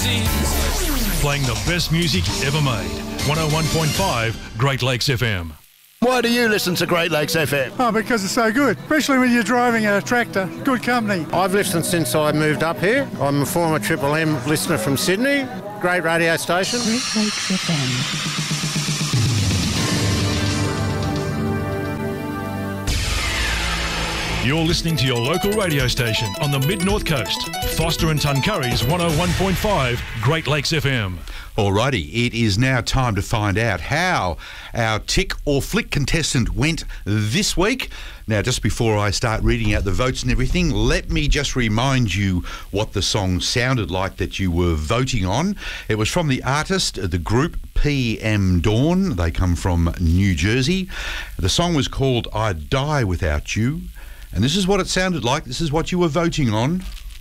Playing the best music ever made. 101.5 Great Lakes FM. Why do you listen to Great Lakes FM? Oh, because it's so good, especially when you're driving a tractor. Good company. I've listened since I moved up here. I'm a former Triple M listener from Sydney. Great radio station. Great Lakes FM. You're listening to your local radio station on the Mid-North Coast. Foster and Tuncurry's 101.5 Great Lakes FM. Alrighty, it is now time to find out how our tick or flick contestant went this week. Now, just before I start reading out the votes and everything, let me just remind you what the song sounded like that you were voting on. It was from the artist, the group PM Dawn. They come from New Jersey. The song was called I'd Die Without You. And this is what it sounded like. This is what you were voting on.